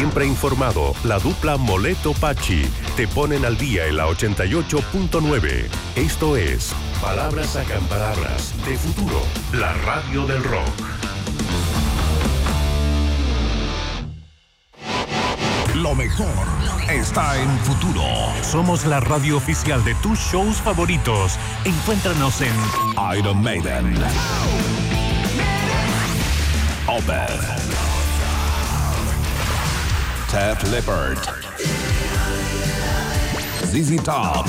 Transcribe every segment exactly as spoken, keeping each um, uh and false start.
Siempre informado, la dupla Moleto Pachi te ponen al día en la ochenta y ocho punto nueve. Esto es Palabras Sacan Palabras de Futuro, la radio del rock. Lo mejor está en Futuro. Somos la radio oficial de tus shows favoritos. Encuéntranos en Iron Maiden, Opeth, Def Leppard, Z Z Top,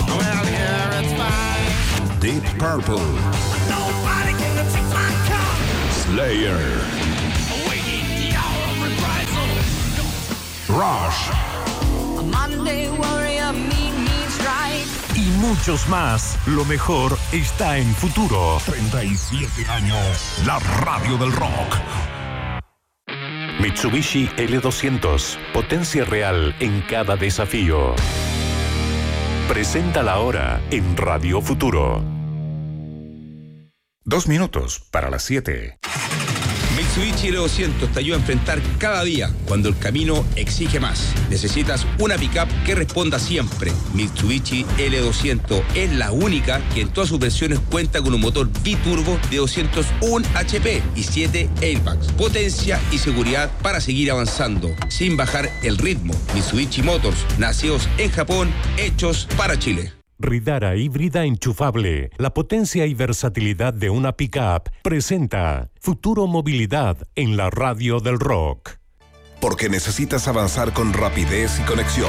Deep Purple, Slayer, Rush y muchos más. Lo mejor está en Futuro. treinta y siete años, la radio del rock. Mitsubishi L doscientos, potencia real en cada desafío. Presenta la hora en Radio Futuro. Dos minutos para las siete. Mitsubishi L doscientos te ayuda a enfrentar cada día cuando el camino exige más. Necesitas una pickup que responda siempre. Mitsubishi L doscientos es la única que en todas sus versiones cuenta con un motor biturbo de doscientos uno H P y siete airbags. Potencia y seguridad para seguir avanzando sin bajar el ritmo. Mitsubishi Motors, nacidos en Japón, hechos para Chile. Ridara híbrida enchufable, la potencia y versatilidad de una pickup, presenta Futuro Movilidad en la radio del rock. Porque necesitas avanzar con rapidez y conexión.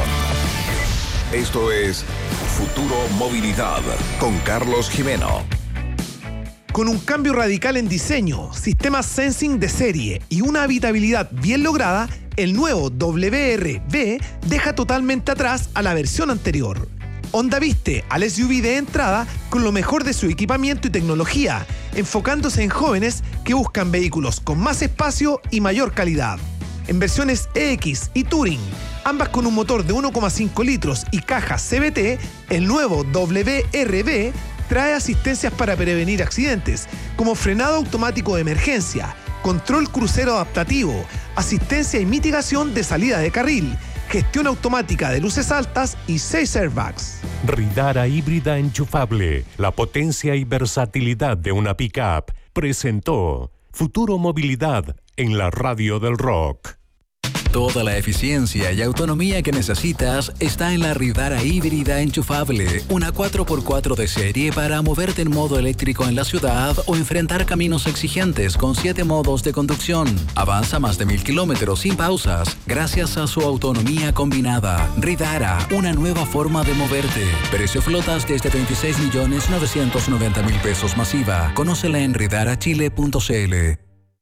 Esto es Futuro Movilidad con Carlos Jimeno. Con un cambio radical en diseño, sistemas sensing de serie y una habitabilidad bien lograda, el nuevo W R V deja totalmente atrás a la versión anterior. Honda viste al S U V de entrada con lo mejor de su equipamiento y tecnología, enfocándose en jóvenes que buscan vehículos con más espacio y mayor calidad. En versiones E X y Touring, ambas con un motor de uno coma cinco litros y caja C V T, el nuevo W R V trae asistencias para prevenir accidentes, como frenado automático de emergencia, control crucero adaptativo, asistencia y mitigación de salida de carril, gestión automática de luces altas y seis airbags. Ridara híbrida enchufable, la potencia y versatilidad de una pickup, presentó Futuro Movilidad en la radio del rock. Toda la eficiencia y autonomía que necesitas está en la Ridara híbrida enchufable, una cuatro por cuatro de serie para moverte en modo eléctrico en la ciudad o enfrentar caminos exigentes con siete modos de conducción. Avanza más de mil kilómetros sin pausas gracias a su autonomía combinada. Ridara, una nueva forma de moverte. Precio flotas desde veintiséis millones novecientos noventa mil pesos masiva. Conócela en ridara chile punto c l.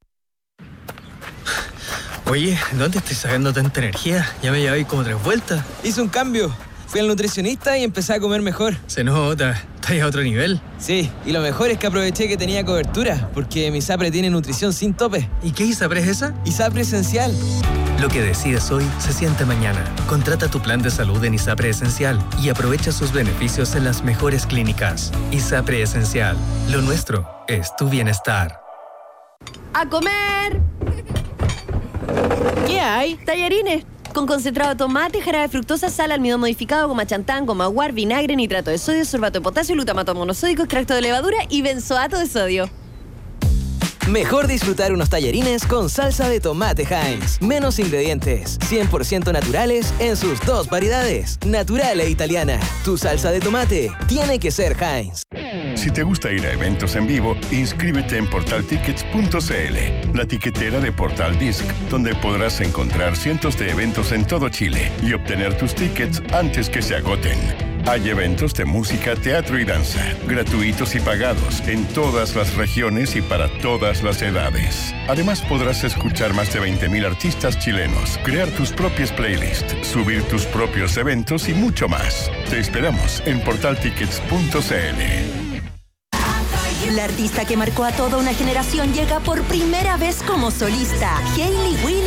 Oye, ¿dónde estoy sacando tanta energía? Ya me llevé como tres vueltas. Hice un cambio. Fui al nutricionista y empecé a comer mejor. Se nota. ¿Estás a otro nivel? Sí, y lo mejor es que aproveché que tenía cobertura, porque mi ISAPRE tiene nutrición sin tope. ¿Y qué ISAPRE es esa? ISAPRE Esencial. Lo que decides hoy se siente mañana. Contrata tu plan de salud en ISAPRE Esencial y aprovecha sus beneficios en las mejores clínicas. ISAPRE Esencial. Lo nuestro es tu bienestar. ¡A comer! ¿Qué hay? Tallarines. Con concentrado de tomate, jarabe de fructosa, sal, almidón modificado, goma chantán, goma guar, vinagre, nitrato de sodio, sorbato de potasio, glutamato monosódico, extracto de levadura y benzoato de sodio. Mejor disfrutar unos tallarines con salsa de tomate Heinz. Menos ingredientes, cien por ciento naturales en sus dos variedades. Natural e italiana. Tu salsa de tomate tiene que ser Heinz. Si te gusta ir a eventos en vivo, inscríbete en portal tickets punto c l, la tiquetera de Portal Disc, donde podrás encontrar cientos de eventos en todo Chile y obtener tus tickets antes que se agoten. Hay eventos de música, teatro y danza, gratuitos y pagados, en todas las regiones y para todas las edades. Además podrás escuchar más de veinte mil artistas chilenos, crear tus propias playlists, subir tus propios eventos y mucho más. Te esperamos en portal tickets punto c l. La artista que marcó a toda una generación llega por primera vez como solista. Hayley Williams en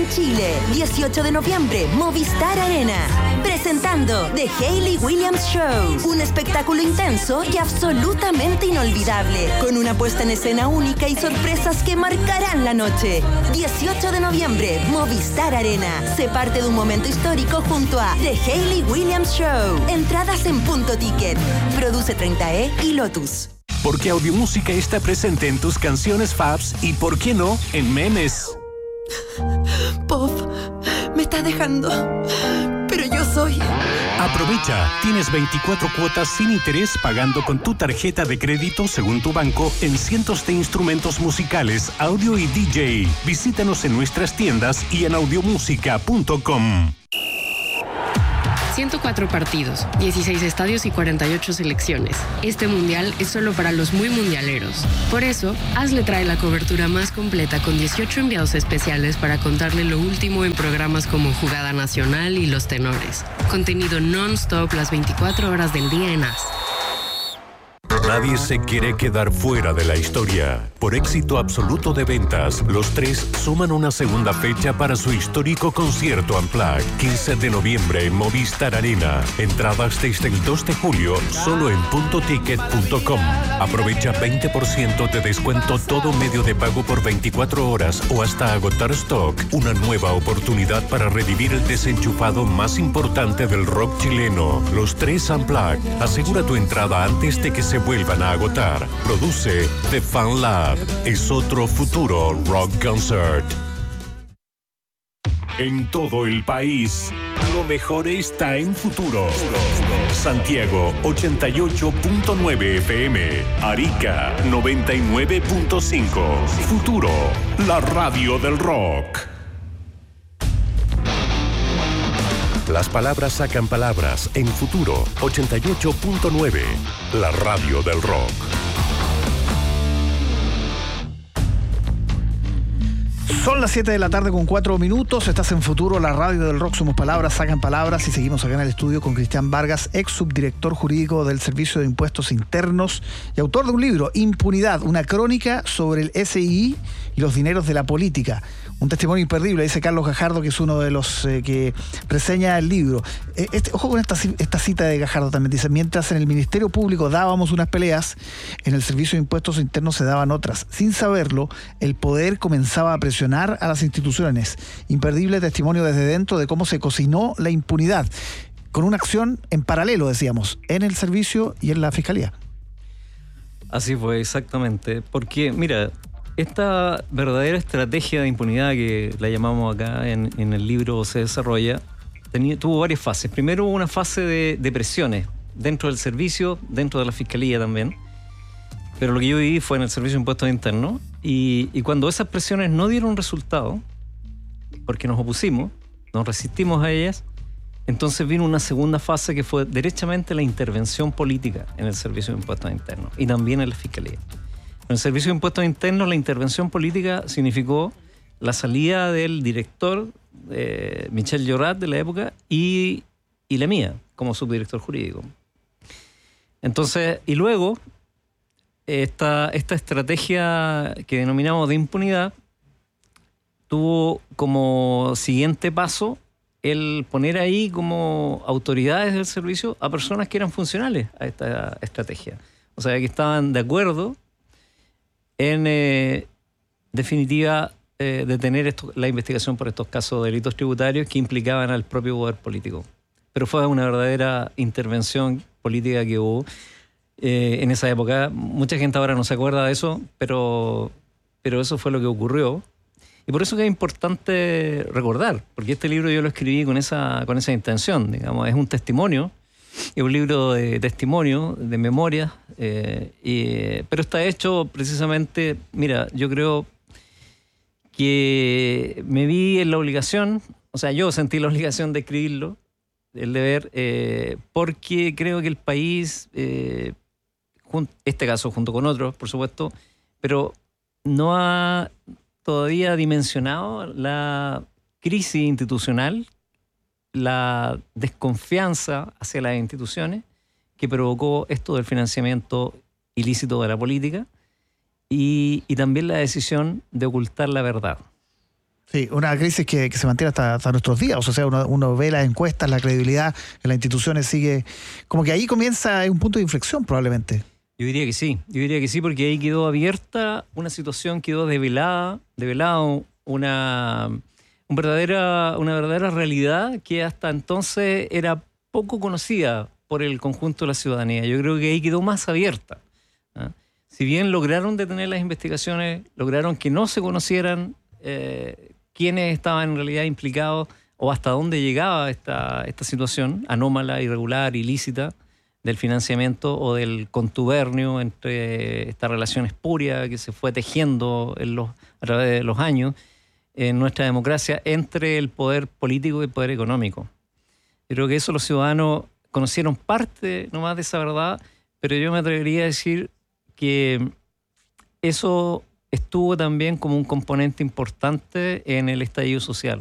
en Chile. dieciocho de noviembre, Movistar Arena. Presentando The Hayley Williams Show. Un espectáculo intenso y absolutamente inolvidable. Con una puesta en escena única y sorpresas que marcarán la noche. dieciocho de noviembre, Movistar Arena. Sé parte de un momento histórico junto a The Hayley Williams Show. Entradas en Punto Ticket. Produce treinta E y Lotus. Porque Audiomúsica está presente en tus canciones faves y, ¿por qué no?, en memes. Pop, me estás dejando, pero yo soy... Aprovecha, tienes veinticuatro cuotas sin interés pagando con tu tarjeta de crédito según tu banco en cientos de instrumentos musicales, audio y D J. Visítanos en nuestras tiendas y en audiomúsica punto com. ciento cuatro partidos, dieciséis estadios y cuarenta y ocho selecciones. Este mundial es solo para los muy mundialeros. Por eso, Hazle trae la cobertura más completa con dieciocho enviados especiales para contarle lo último en programas como Jugada Nacional y Los Tenores. Contenido non-stop las veinticuatro horas del día en Haz. Nadie se quiere quedar fuera de la historia. Por éxito absoluto de ventas, los tres suman una segunda fecha para su histórico concierto Unplugged, quince de noviembre en Movistar Arena. Entradas desde el dos de julio, solo en punto ticket punto com. Aprovecha veinte por ciento de descuento todo medio de pago por veinticuatro horas o hasta agotar stock. Una nueva oportunidad para revivir el desenchufado más importante del rock chileno. Los tres Unplugged. Asegura tu entrada antes de que se vuelvan a agotar. Produce The Fan Lab. Es otro futuro rock concert. En todo el país, lo mejor está en Futuro. Santiago ochenta y ocho punto nueve F M, Arica noventa y nueve punto cinco. Futuro, la radio del rock. Las palabras sacan palabras en Futuro ochenta y ocho punto nueve, la radio del rock. Son las siete de la tarde con cuatro minutos. Estás en Futuro, la radio del rock. Somos palabras, sacan palabras. Y seguimos acá en el estudio con Cristian Vargas, ex subdirector jurídico del Servicio de Impuestos Internos y autor de un libro, Impunidad, una crónica sobre el S I I y los dineros de la política. Un testimonio imperdible, dice Carlos Gajardo, que es uno de los eh, que reseña el libro. Eh, este, ojo con esta, esta cita de Gajardo también. Dice, mientras en el Ministerio Público dábamos unas peleas, en el Servicio de Impuestos Internos se daban otras. Sin saberlo, el poder comenzaba a presionar a las instituciones. Imperdible testimonio desde dentro de cómo se cocinó la impunidad, con una acción en paralelo, decíamos, en el servicio y en la Fiscalía. Así fue, exactamente. Porque, mira, esta verdadera estrategia de impunidad que la llamamos acá en, en el libro se desarrolla, tenía, tuvo varias fases. Primero hubo una fase de, de presiones dentro del servicio, dentro de la Fiscalía también. Pero lo que yo viví fue en el Servicio de Impuestos Internos y, y cuando esas presiones no dieron resultado, porque nos opusimos, nos resistimos a ellas, entonces vino una segunda fase que fue derechamente la intervención política en el Servicio de Impuestos Internos y también en la Fiscalía. En el Servicio de Impuestos Internos la intervención política significó la salida del director, eh, Michel Llorat, de la época, y, y la mía, como subdirector jurídico. Entonces, y luego, esta, esta estrategia que denominamos de impunidad tuvo como siguiente paso el poner ahí como autoridades del servicio a personas que eran funcionales a esta estrategia. O sea, que estaban de acuerdo en eh, definitiva eh, detener esto, la investigación por estos casos de delitos tributarios que implicaban al propio poder político. Pero fue una verdadera intervención política que hubo eh, en esa época. Mucha gente ahora no se acuerda de eso, pero, pero eso fue lo que ocurrió. Y por eso que es importante recordar, porque este libro yo lo escribí con esa, con esa intención, digamos, es un testimonio, es un libro de testimonio, de memoria, eh, y, pero está hecho precisamente, mira, yo creo que me vi en la obligación, o sea, yo sentí la obligación de escribirlo, el deber, eh, porque creo que el país, eh, jun- este caso junto con otros, por supuesto, pero no ha todavía dimensionado la crisis institucional, la desconfianza hacia las instituciones que provocó esto del financiamiento ilícito de la política y, y también la decisión de ocultar la verdad. Sí, una crisis que, que se mantiene hasta, hasta nuestros días. O sea, uno, uno ve las encuestas, la credibilidad en las instituciones sigue... Como que ahí comienza un punto de inflexión probablemente. Yo diría que sí, yo diría que sí, porque ahí quedó abierta una situación, quedó develada, develado una, un verdadera, una verdadera realidad que hasta entonces era poco conocida por el conjunto de la ciudadanía. Yo creo que ahí quedó más abierta. ¿Ah? Si bien lograron detener las investigaciones, lograron que no se conocieran eh, quiénes estaban en realidad implicados o hasta dónde llegaba esta, esta situación anómala, irregular, ilícita, del financiamiento o del contubernio entre esta relación espuria que se fue tejiendo en los, a través de los años en nuestra democracia entre el poder político y el poder económico. Yo creo que eso los ciudadanos conocieron parte nomás de esa verdad, pero yo me atrevería a decir que eso estuvo también como un componente importante en el estallido social,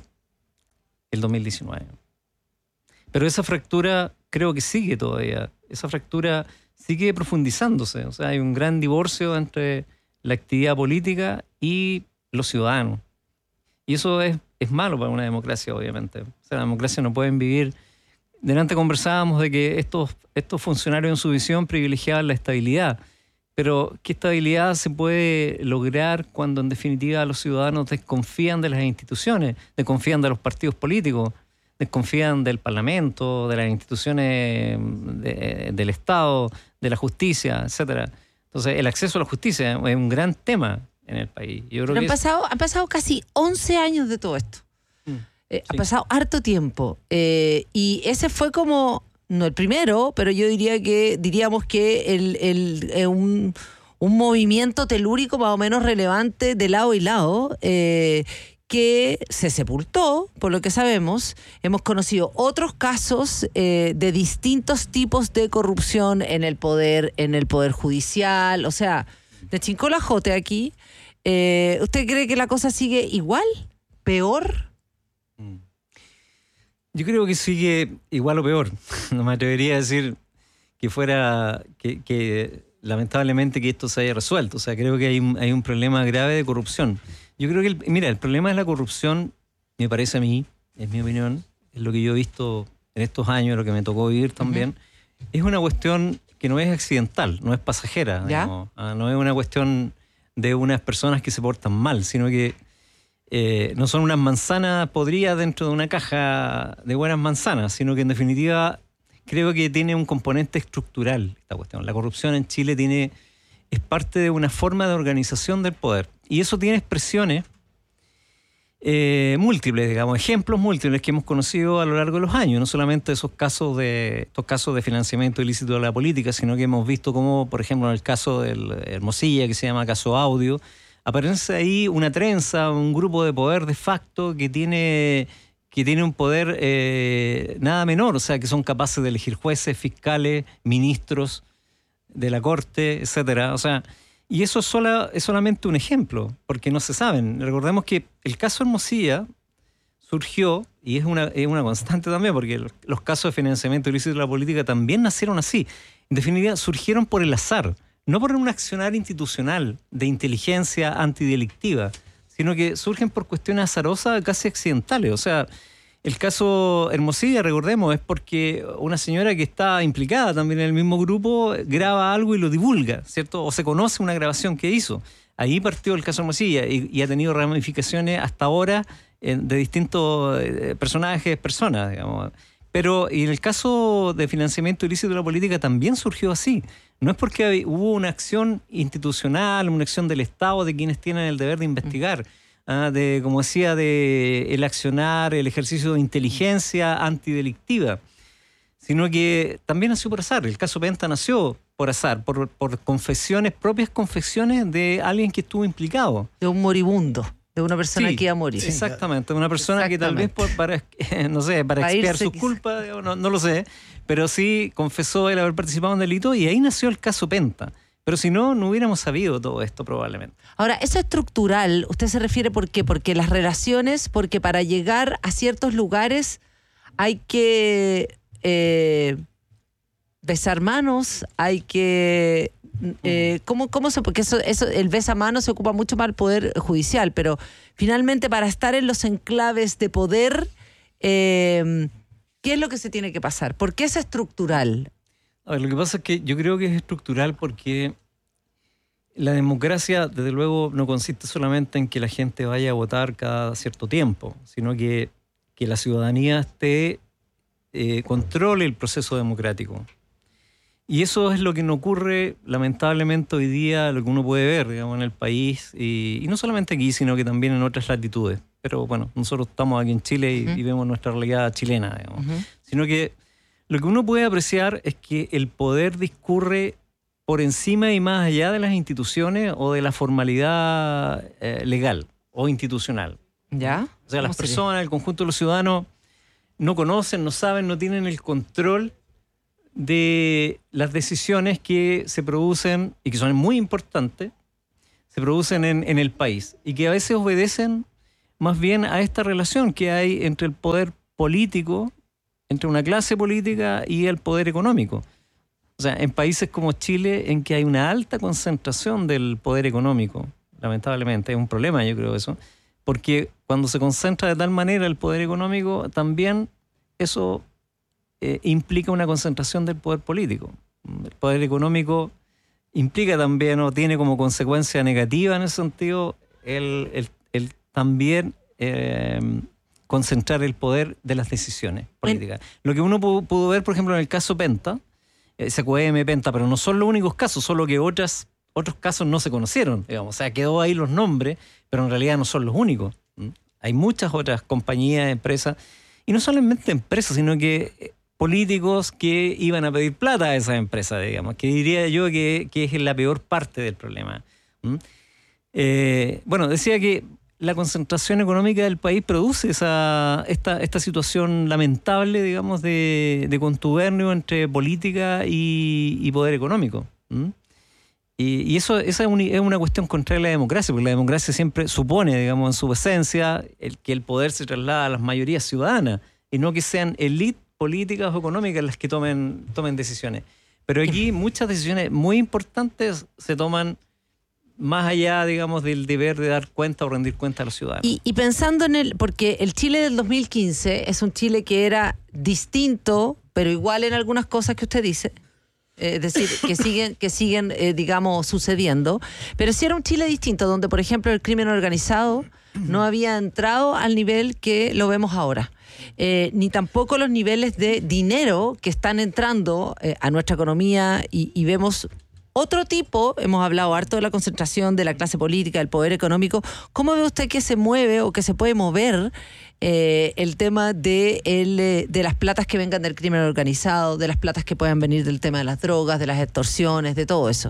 el dos mil diecinueve. Pero esa fractura creo que sigue todavía. Esa fractura sigue profundizándose. O sea, hay un gran divorcio entre la actividad política y los ciudadanos. Y eso es, es malo para una democracia, obviamente. O sea, la democracia no pueden vivir... Delante conversábamos de que estos, estos funcionarios en su visión privilegiaban la estabilidad. Pero ¿qué estabilidad se puede lograr cuando en definitiva los ciudadanos desconfían de las instituciones, desconfían de los partidos políticos, desconfían del Parlamento, de las instituciones de, del Estado, de la justicia, etcétera? Entonces, el acceso a la justicia es un gran tema en el país. Yo creo Pero que han, es... pasado, han pasado casi once años de todo esto. Mm, eh, sí. Ha pasado harto tiempo. Eh, y ese fue como, no el primero, pero yo diría que diríamos que el, el, eh, un, un movimiento telúrico más o menos relevante de lado y lado, eh, que se sepultó, por lo que sabemos. Hemos conocido otros casos eh, de distintos tipos de corrupción en el poder, en el poder judicial, o sea, de chincolajote aquí. Eh, ¿Usted cree que la cosa sigue igual? ¿Peor? Yo creo que sigue igual o peor. No me atrevería a decir que fuera, que, que lamentablemente que esto se haya resuelto. O sea, creo que hay un, hay un problema grave de corrupción. Yo creo que, el, mira, el problema de la corrupción, me parece a mí, es mi opinión, es lo que yo he visto en estos años, lo que me tocó vivir también, uh-huh. Es una cuestión que no es accidental, no es pasajera, digamos, ¿ah? No es una cuestión de unas personas que se portan mal, sino que eh, no son unas manzanas podridas dentro de una caja de buenas manzanas, sino que en definitiva creo que tiene un componente estructural esta cuestión. La corrupción en Chile tiene... es parte de una forma de organización del poder. Y eso tiene expresiones eh, múltiples, digamos, ejemplos múltiples que hemos conocido a lo largo de los años. No solamente esos casos de, estos casos de financiamiento ilícito de la política, sino que hemos visto cómo, por ejemplo, en el caso del Hermosilla, que se llama caso Audio, aparece ahí una trenza, un grupo de poder de facto que tiene, que tiene un poder eh, nada menor, o sea, que son capaces de elegir jueces, fiscales, ministros de la Corte, etcétera. O sea, y eso es, sola, es solamente un ejemplo, porque no se saben. Recordemos que el caso Hermosilla surgió, y es una, es una constante también, porque los, los casos de financiamiento ilícito de la política también nacieron así. En definitiva, surgieron por el azar, no por un accionar institucional de inteligencia antidelictiva, sino que surgen por cuestiones azarosas casi accidentales. O sea, el caso Hermosilla, recordemos, es porque una señora que está implicada también en el mismo grupo graba algo y lo divulga, ¿cierto? O se conoce una grabación que hizo. Ahí partió el caso Hermosilla y, y ha tenido ramificaciones hasta ahora eh, de distintos eh, personajes, personas, digamos. Pero y en el caso de financiamiento ilícito de la política también surgió así. No es porque hubo una acción institucional, una acción del Estado de quienes tienen el deber de investigar. Uh, de, como decía, de el accionar, el ejercicio de inteligencia antidelictiva, sino que también nació por azar. El caso Penta nació por azar, por, por confesiones, propias confesiones de alguien que estuvo implicado. De un moribundo, de una persona sí, que iba a morir. Exactamente, de una persona que tal vez por, para, no sé, para, para expiar sus culpas, no, no lo sé, pero sí confesó el haber participado en delito y ahí nació el caso Penta. Pero si no, no hubiéramos sabido todo esto probablemente. Ahora, eso estructural, ¿usted se refiere por qué? Porque las relaciones, porque para llegar a ciertos lugares hay que eh, besar manos, hay que Eh, ¿cómo, cómo se, porque eso, eso, el ves a mano se ocupa mucho más el poder judicial, pero finalmente para estar en los enclaves de poder, eh, ¿qué es lo que se tiene que pasar? ¿Por qué es estructural? A ver, lo que pasa es que yo creo que es estructural porque la democracia, desde luego, no consiste solamente en que la gente vaya a votar cada cierto tiempo, sino que, que la ciudadanía esté, eh, controle el proceso democrático. Y eso es lo que no ocurre, lamentablemente, hoy día, lo que uno puede ver, digamos, en el país, y, y no solamente aquí, sino que también en otras latitudes. Pero bueno, nosotros estamos aquí en Chile y, uh-huh. y vemos nuestra realidad chilena, digamos. Uh-huh. Sino que lo que uno puede apreciar es que el poder discurre por encima y más allá de las instituciones o de la formalidad eh, legal o institucional. ¿Ya? O sea, las personas, sería? El conjunto de los ciudadanos no conocen, no saben, no tienen el control de las decisiones que se producen y que son muy importantes, se producen en, en el país y que a veces obedecen más bien a esta relación que hay entre el poder político, entre una clase política y el poder económico. O sea, en países como Chile, en que hay una alta concentración del poder económico, lamentablemente, es un problema, yo creo eso, porque cuando se concentra de tal manera el poder económico, también eso eh, implica una concentración del poder político. El poder económico implica también, o tiene como consecuencia negativa en ese sentido, el, el, el también eh, concentrar el poder de las decisiones políticas. Lo que uno pudo, pudo ver, por ejemplo, en el caso Penta, S Q M, Penta, pero no son los únicos casos, solo que otras, otros casos no se conocieron, digamos. O sea, quedó ahí los nombres, pero en realidad no son los únicos. ¿Mm? Hay muchas otras compañías, empresas, y no solamente empresas, sino que políticos que iban a pedir plata a esas empresas, digamos, que diría yo que, que es la peor parte del problema. ¿Mm? Eh, bueno, decía que la concentración económica del país produce esa, esta, esta situación lamentable, digamos, de, de contubernio entre política y, y poder económico. ¿Mm? Y, y eso esa es, un, es una cuestión contraria a la democracia, porque la democracia siempre supone, digamos, en su esencia, el, que el poder se traslada a las mayorías ciudadanas y no que sean élites políticas o económicas las que tomen, tomen decisiones. Pero aquí muchas decisiones muy importantes se toman más allá, digamos, del deber de dar cuenta o rendir cuenta a los ciudadanos. Y, y pensando en el, porque el Chile del dos mil quince es un Chile que era distinto, pero igual en algunas cosas que usted dice, eh, es decir, que siguen, que siguen eh, digamos, sucediendo, pero sí era un Chile distinto, donde, por ejemplo, el crimen organizado no había entrado al nivel que lo vemos ahora. Eh, ni tampoco los niveles de dinero que están entrando eh, a nuestra economía y, y vemos otro tipo, hemos hablado harto de la concentración de la clase política, del poder económico. ¿Cómo ve usted que se mueve o que se puede mover eh, el tema de, el, de las platas que vengan del crimen organizado, de las platas que puedan venir del tema de las drogas, de las extorsiones, de todo eso?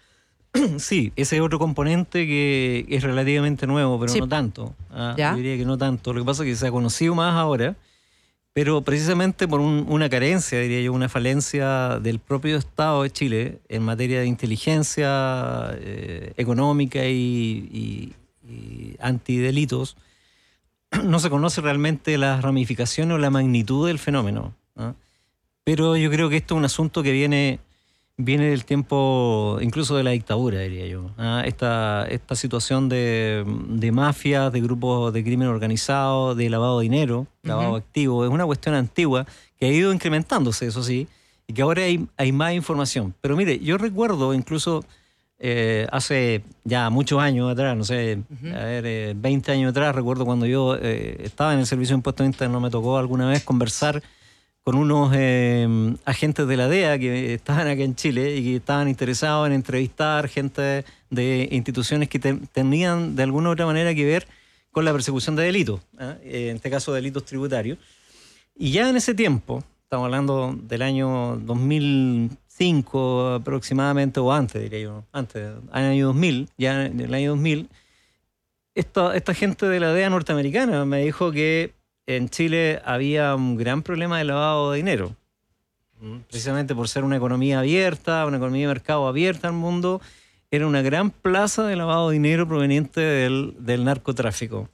Sí, ese es otro componente que es relativamente nuevo, pero sí. no tanto. Ah, yo diría que no tanto. Lo que pasa es que se ha conocido más ahora, pero precisamente por un, una carencia, diría yo, una falencia del propio Estado de Chile en materia de inteligencia eh, económica y, y, y antidelitos. No se conoce realmente las ramificaciones o la magnitud del fenómeno, ¿no? Pero yo creo que esto es un asunto que viene... Viene del tiempo incluso de la dictadura, diría yo. ¿Ah? Esta, esta situación de, de mafias, de grupos de crimen organizado, de lavado de dinero, lavado uh-huh. activo, es una cuestión antigua que ha ido incrementándose, eso sí, y que ahora hay, hay más información. Pero mire, yo recuerdo incluso eh, hace ya muchos años atrás, no sé, uh-huh. a ver, eh, veinte años atrás, recuerdo cuando yo eh, estaba en el Servicio de Impuestos Internos, me tocó alguna vez conversar con unos eh, agentes de la D E A que estaban acá en Chile y que estaban interesados en entrevistar gente de instituciones que te, tenían de alguna u otra manera que ver con la persecución de delitos, ¿eh? En este caso delitos tributarios. Y ya en ese tiempo, estamos hablando del año dos mil cinco aproximadamente, o antes diría yo, antes, del año dos mil, ya en el año dos mil, esta, esta gente de la D E A norteamericana me dijo que en Chile había un gran problema de lavado de dinero, precisamente por ser una economía abierta, una economía de mercado abierta al mundo. Era una gran plaza de lavado de dinero proveniente del, del narcotráfico.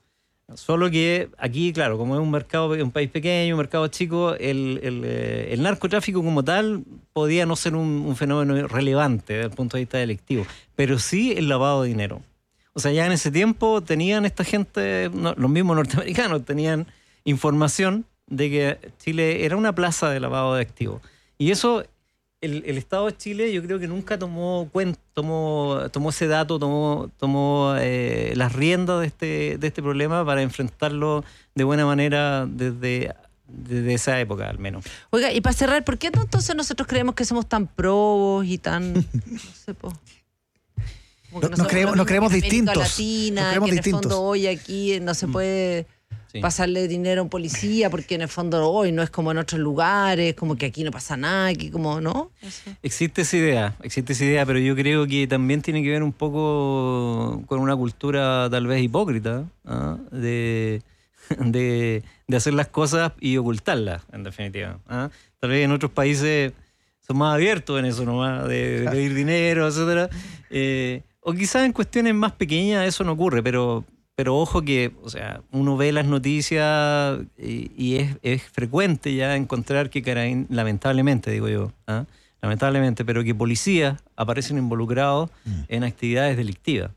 Solo que aquí, claro, como es un mercado, un país pequeño, un mercado chico, el, el, eh, el narcotráfico como tal podía no ser un, un fenómeno relevante desde el punto de vista delictivo, pero sí el lavado de dinero. O sea, ya en ese tiempo tenían esta gente, no, los mismos norteamericanos, tenían información de que Chile era una plaza de lavado de activos. Y eso, el, el Estado de Chile yo creo que nunca tomó cuenta, tomó, tomó ese dato, tomó, tomó eh, las riendas de este, de este problema para enfrentarlo de buena manera desde, desde esa época al menos. Oiga, y para cerrar, ¿por qué no, entonces nosotros creemos que somos tan probos y tan... no sé, po? No, nos creemos, nos creemos distintos. Latina, nos creemos que en distintos. el fondo hoy aquí no se puede sí. pasarle dinero a un policía porque en el fondo hoy no es como en otros lugares, como que aquí no pasa nada, aquí como, ¿no? Eso. Existe esa idea, existe esa idea, pero yo creo que también tiene que ver un poco con una cultura tal vez hipócrita, ¿ah? de, de, de hacer las cosas y ocultarlas, en definitiva. ¿ah? Tal vez en otros países son más abiertos en eso nomás, de, de pedir dinero, etcétera. Eh, O quizás en cuestiones más pequeñas eso no ocurre, pero, pero ojo que, o sea, uno ve las noticias y, y es, es frecuente ya encontrar que, caray, lamentablemente, digo yo, ¿ah? lamentablemente, pero que policías aparecen involucrados mm. en actividades delictivas.